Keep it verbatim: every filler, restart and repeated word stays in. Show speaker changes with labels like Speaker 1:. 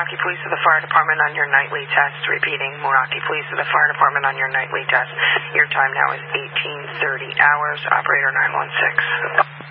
Speaker 1: Moonachie Police to the Fire Department on your nightly test. Repeating, Moonachie Police to the Fire Department on your nightly test. Your time now is eighteen thirty hours. Operator nine one six.